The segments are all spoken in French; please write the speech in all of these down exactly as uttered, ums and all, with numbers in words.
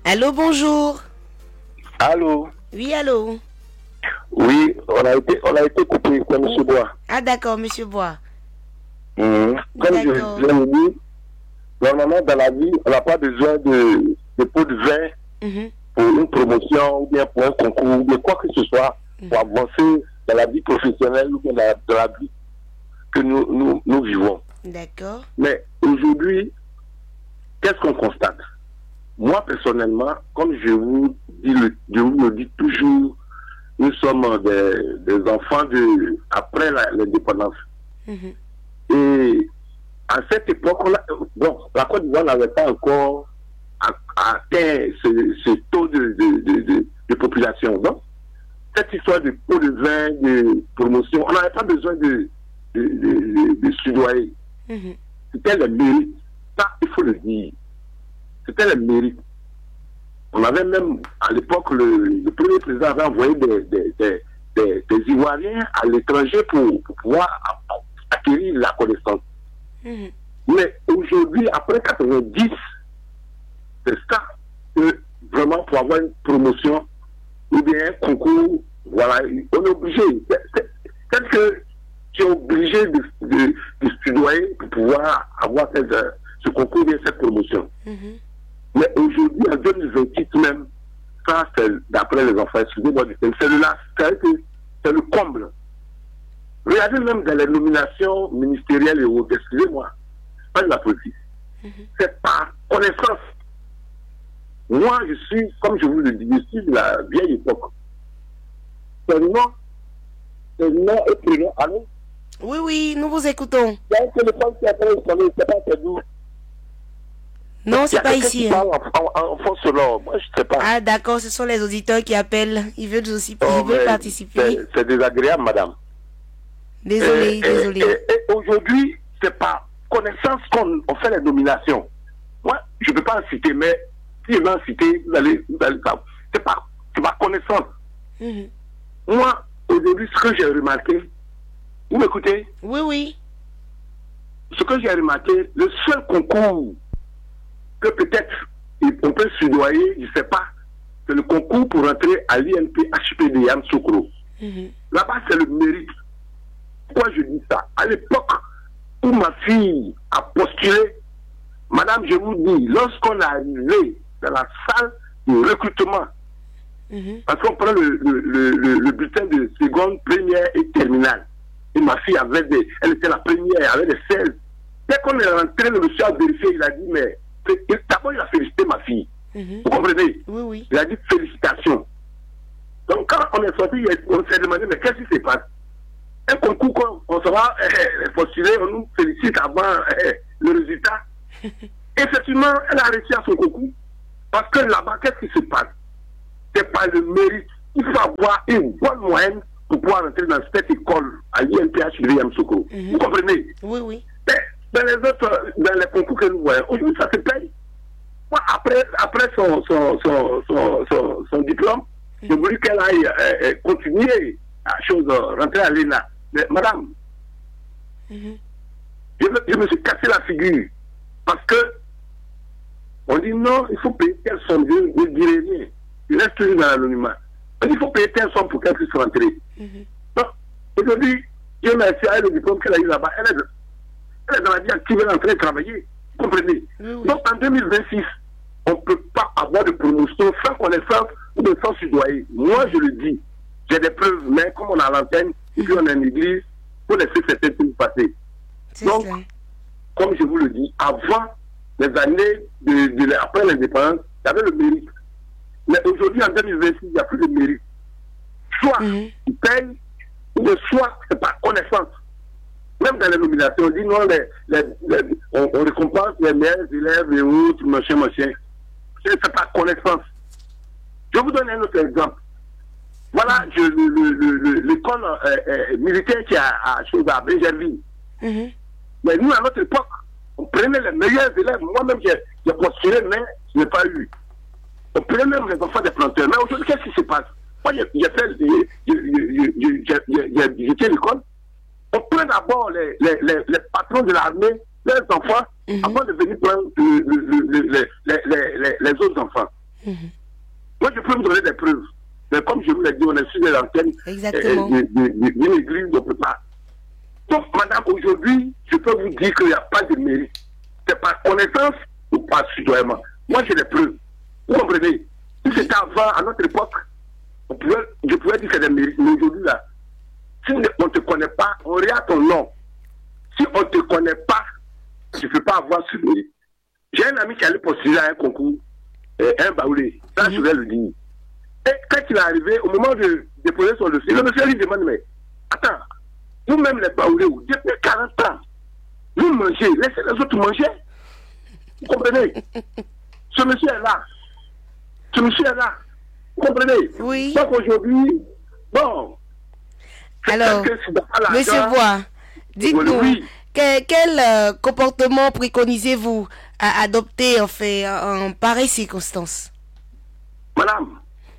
Allô, bonjour. Allô? Oui, allô. Oui, on a été, on a été coupé, c'est M. Bois. Ah, d'accord, monsieur Bois. Mmh. Comme je D'accord. viens de dire, normalement dans la vie, on n'a pas besoin de, de pots de vin Mhm. pour une promotion ou bien pour un concours ou bien quoi que ce soit pour avancer dans la vie professionnelle ou bien dans la, dans la vie que nous, nous, nous vivons. D'accord. Mais aujourd'hui, qu'est-ce qu'on constate? Moi, personnellement, comme je vous dis, le, je vous le dis toujours, nous sommes des, des enfants de après la- l'indépendance. Mhm. Et à cette époque, on a- bon, la Côte d'Ivoire n'avait pas encore a- atteint ce, ce taux de, de, de, de, de population. Donc, cette histoire de pot de vin, de promotion, on n'avait pas besoin de, de, de, de, de soudoyer. Mhm. C'était le mérite. Ça, il faut le dire. C'était le mérite. On avait même, à l'époque, le, le premier président avait envoyé des, des, des, des, des Ivoiriens à l'étranger pour, pour pouvoir a- acquérir la connaissance. Mhm. Mais aujourd'hui, après quatre-vingt-dix, c'est ça que vraiment pour avoir une promotion ou bien un concours, voilà, on est obligé. C'est- c'est- C'est que tu es obligé de, de, de soudoyer pour pouvoir avoir cette, euh, ce concours ou bien cette promotion. Mhm. Mais aujourd'hui, en deux mille vingt-huit même, ça, c'est d'après les enfants, excusez-moi du terme, c'est le, c'est que c'est le comble. Regardez même dans les nominations ministérielles et autres, excusez-moi, pas de la politique. Mhm. C'est par connaissance. Moi, je suis, comme je vous le dis, je suis de la vieille époque. C'est le nom, c'est le nom et prénom. Allô? Oui, oui, nous vous écoutons. Il y a un téléphone qui est en train de sonner, je ne sais pas c'est d'où. Non, Il y c'est a pas quelqu'un ici. qui hein. parle en, en, en fond sonore. Moi, je ne sais pas. Ah, d'accord, ce sont les auditeurs qui appellent. Ils veulent aussi Oh, ils veulent mais participer. c'est- C'est désagréable, madame. Désolé, Et- et- désolé. Et, et aujourd'hui, c'est par connaissance qu'on on fait les nominations. Moi, je ne peux pas en citer, mais si je vais en citer, vous allez, vous allez savoir. C'est par, c'est par connaissance. Mhm. Moi, aujourd'hui, ce que j'ai remarqué, vous m'écoutez? Oui, oui. Ce que j'ai remarqué, le seul concours que peut-être on peut soudoyer, je ne sais pas, c'est le concours pour entrer à l'I N P H P D Yamoussoukro. Mhm. Là-bas, c'est le mérite. Pourquoi je dis ça? À l'époque où ma fille a postulé, madame, je vous dis, lorsqu'on est arrivé dans la salle de recrutement, Mhm. parce qu'on prend le, le, le, le, le bulletin de seconde, première et terminale. Et ma fille avait des, elle était la première, elle avait des seize. Dès qu'on est rentré, le monsieur a vérifié, il a dit, mais d'abord il a félicité ma fille. Mhm. Vous comprenez? Oui, oui. Il a dit félicitations. Donc quand on est sorti, on s'est demandé, mais qu'est-ce qui se passe? Un concours qu'on on sera euh, postulé, on nous félicite avant euh, le résultat. Effectivement, elle a réussi à son concours. Parce que là-bas, qu'est-ce qui se passe? C'est pas le mérite. Il faut avoir une bonne moyenne pour pouvoir entrer dans cette école à l'I N P H de Yamoussoukro. Mhm. Vous comprenez? Oui, oui. Mais dans les autres, dans les concours que nous voyons, aujourd'hui, ça se paye. Moi, après, après son, son, son, son, son, son diplôme, j'ai voulu qu'elle aille euh, euh, continuer à chose, euh, rentrer à l'E N A. Mais madame, Mhm. je me, je me suis cassé la figure. Parce que on dit non, il faut payer telle somme. Je ne dirai rien. Il reste toujours dans l'anonymat. On dit il faut payer telle somme pour qu'elle puisse rentrer. Mhm. Donc, aujourd'hui, Dieu merci à elle le diplôme qu'elle a eu là-bas. Elle est, elle est dans la vie active, elle est en train de travailler. Vous comprenez? Oui, oui. Donc en deux mille vingt-six, on ne peut pas avoir de promotion sans connaissance ou de sans soudoyer. Moi, je le dis. J'ai des preuves, mais comme on a l'antenne, et puis on a une église, il faut laisser certaines choses passer. C'est Donc, cela. comme je vous le dis, avant les années de, de, de- après l'indépendance, il y avait le mérite. Mais aujourd'hui, en deux mille vingt-six, il n'y a plus de mérite. Soit Mhm. tu payes, ou bien soit c'est par connaissance. Même dans les nominations, on dit non, les, les, les- on, on récompense les meilleurs élèves et autres, machin, machin. C'est c'est par connaissance. Je vous donne un autre exemple. Voilà je- le- le- le- le- l'école euh, euh, militaire qui est à, à, chose à Bégerville. Mhm. Mais nous, à notre époque, on prenait les meilleurs élèves. Moi-même, j'ai j'ai postulé, mais je n'ai pas eu. On prenait même les enfants des planteurs. Mais aujourd'hui, qu'est-ce qui se passe? Moi, j'ai j'ai fait, j'ai- j'ai- j'ai- j'ai- j'ai- j'étais à l'école. On prend d'abord les, les, les, les patrons de l'armée, leurs enfants, Mhm. avant de venir prendre le- le- le- le- les, les, les, les, les autres enfants. Mhm. Moi, je peux vous donner des preuves. Mais comme je vous l'ai dit, on est sur les antennes Exactement. euh, d'une église, on ne peut pas. Donc, madame, aujourd'hui, je peux vous dire qu'il n'y a pas de mérite. C'est par connaissance ou par citoyennement. Moi, j'ai des preuves. Vous comprenez? Si c'était avant, à notre époque, on pouvait, je pouvais dire que c'est des mérites. Mais aujourd'hui, là, si on ne te connaît pas, on regarde ton nom. Si on ne te connaît pas, tu ne peux pas avoir ce mérite. J'ai un ami qui allait postuler à un concours, euh, un baoulé. Ça, je vais le dire. Et quand il est arrivé, au moment de déposer son dossier, le monsieur lui demande, mais attends, nous-mêmes les baoulés, depuis quarante ans, nous mangeons, laissez les autres manger. Vous comprenez? Ce monsieur est là. Ce monsieur est là. Vous comprenez? Oui. Donc aujourd'hui, bon. Alors, monsieur Bois, dites-nous, oui. que, quel euh, comportement préconisez-vous à adopter en fait en pareille circonstance? Madame,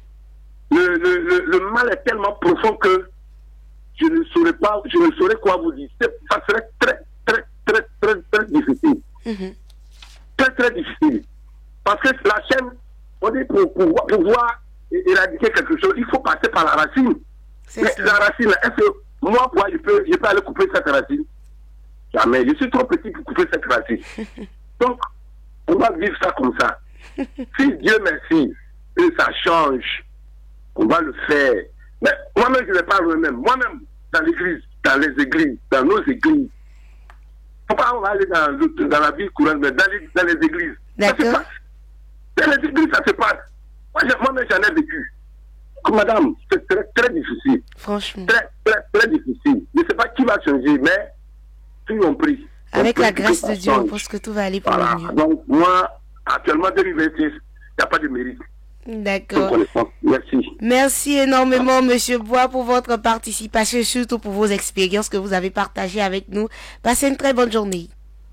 le, le, le, le mal est tellement profond que je ne saurais pas, je ne saurais quoi vous dire. Ça serait très, très, très, très, très difficile. Mm-hmm. Très, très difficile. Parce que la chaîne, on dit pour pouvoir, pouvoir éradiquer quelque chose, il faut passer par la racine. Mais la racine, est-ce que moi, moi je, peux, je peux aller couper cette racine? Jamais. Je suis trop petit pour couper cette racine. Donc, on va vivre ça comme ça. Si Dieu merci, et ça change, on va le faire. Mais moi-même, je ne vais pas moi-même. Moi-même, dans l'église, dans les églises, dans nos églises. Pourquoi on va aller dans, dans la vie courante, mais dans les, dans les églises? Ça se passe. Dans les églises, ça se passe. Moi-même, j'en ai vécu. Madame, c'est très, très difficile. Franchement. Très, très, très difficile. Je ne sais pas qui va changer, mais tout on prie. Avec la grâce de Dieu, on pense que tout va aller pour voilà. le mieux. Donc, moi, actuellement, deux mille vingt-six, il n'y a pas de mérite. D'accord. Merci. Merci énormément, monsieur Bois, pour votre participation et surtout pour vos expériences que vous avez partagées avec nous. Passez une très bonne journée.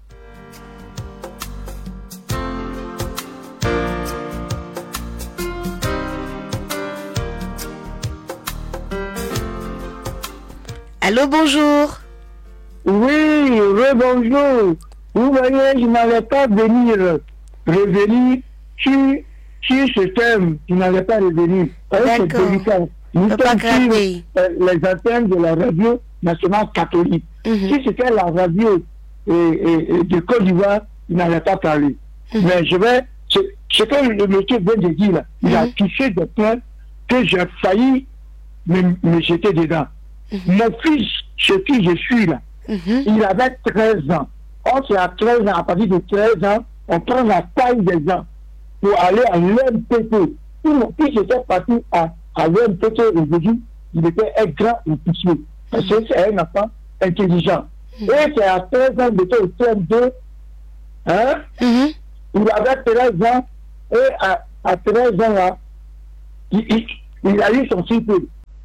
Allô, bonjour. Oui, rebonjour. Vous voyez, je n'allais pas venir revenir sur, sur ce thème. Je n'allais pas revenir. C'est délicat. Nous sommes sur euh, les antennes de la radio nationale catholique. Mm-hmm. Si c'était la radio et, et, et de Côte d'Ivoire, il n'allait pas parler. Mm-hmm. Mais je vais... Ce, ce que le monsieur vient de dire là, il mm-hmm. a touché des points que j'ai failli me, me jeter dedans. Mm-hmm. Mon fils, chez qui je suis là, mm-hmm. il avait treize ans. Or, c'est à treize ans, à partir de treize ans, on prend la taille des gens pour aller à l'U M P T. Si mon fils était parti à, à l'U M P T aujourd'hui, il était un grand épicier. Parce que c'est un enfant intelligent. Mm-hmm. Et c'est à treize ans, il était au T M deux. Hein? Mm-hmm. Il avait treize ans, et à, à treize ans là, il, il, il a eu son cycle.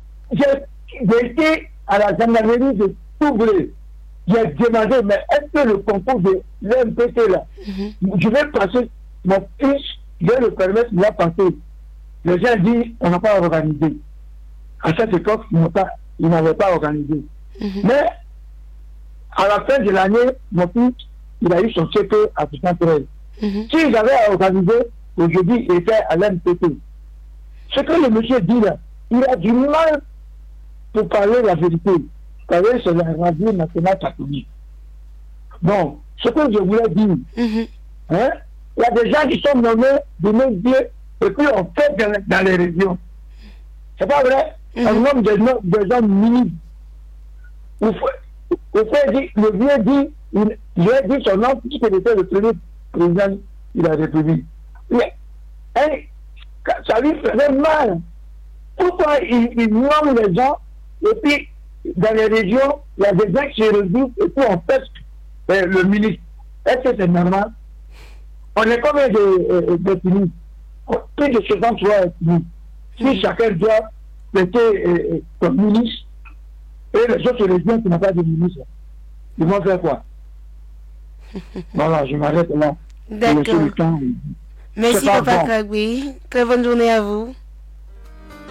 J'ai été à la gendarmerie de Toublé. J'ai demandé, mais est-ce que le concours de l'U M P T là, mm-hmm. je vais passer, mon fils, je vais le permettre, il va passer. Les gens disent, on n'a pas organisé. À cette époque, ils n'avaient pas organisé. Mm-hmm. Mais, à la fin de l'année, mon fils, il a eu son C P à soixante-treize. Mm-hmm. S'ils avaient organisé, aujourd'hui, il était à l'U M P T. Ce que le monsieur dit là, il a du mal pour parler la vérité. Parler sur la radio nationale catholique. Bon, ce que je voulais dire, mm-hmm. hein, il y a des gens qui sont nommés de nos dieux et puis on fait dans, dans les régions. C'est pas vrai? Mm-hmm. On nomme des, des gens minimes. Vous faites dire, le vieux dit, il, il a dit son nom puisqu'il était le premier président de la République. Mais, hein, ça lui faisait mal. Pourquoi il, il nomme les gens et puis dans les régions, il y a des gens qui se regroupent et puis on pèse euh, le ministre. Est-ce que c'est normal? On est combien de, de, de ministres? Plus de soixante-trois ministres. Si mmh. chacun doit être euh, comme ministre, et les autres régions qui n'ont pas de ministre, ils vont faire quoi? Voilà, je m'arrête là. D'accord. Merci, Papa Kragui. Très bonne journée à vous.